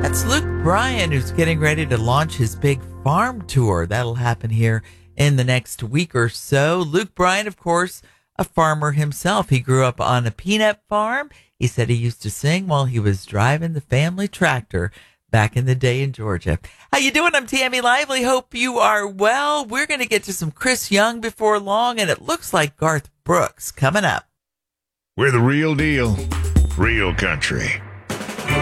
That's Luke Bryan, who's getting ready to launch his big farm tour. That'll happen here in the next week or so. Luke Bryan, of course, a farmer himself. He grew up on a peanut farm. He said he used to sing while he was driving the family tractor back in the day in Georgia. How you doing? I'm Tammy Lively. Hope you are well. We're going to get to some Chris Young before long, and it looks like Garth Brooks coming up. We're the real deal, real country.